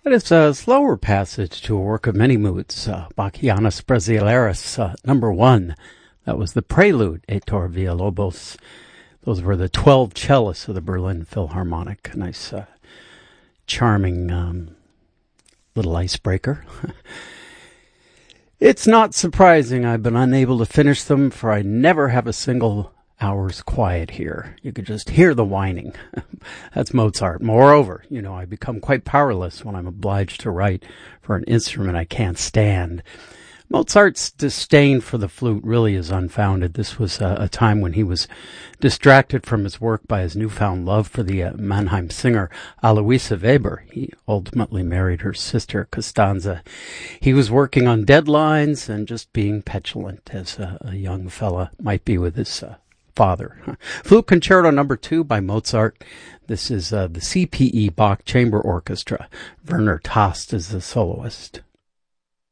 It is a slower passage to a work of many moods, Bachianas Brasileiras, number 1. That was the Prelude, Heitor Villa-Lobos. Those were the 12 cellists of the Berlin Philharmonic. A nice, charming little icebreaker. It's not surprising I've been unable to finish them, for I never have a single hour's quiet here. You could just hear the whining. That's Mozart. Moreover, I become quite powerless when I'm obliged to write for an instrument I can't stand. Mozart's disdain for the flute really is unfounded. This was a time when he was distracted from his work by his newfound love for the Mannheim singer Aloysia Weber. He ultimately married her sister Costanza. He was working on deadlines and just being petulant, as a young fella might be with his father. Flute Concerto number 2 by Mozart. This is the CPE Bach Chamber Orchestra. Werner Tast is the soloist.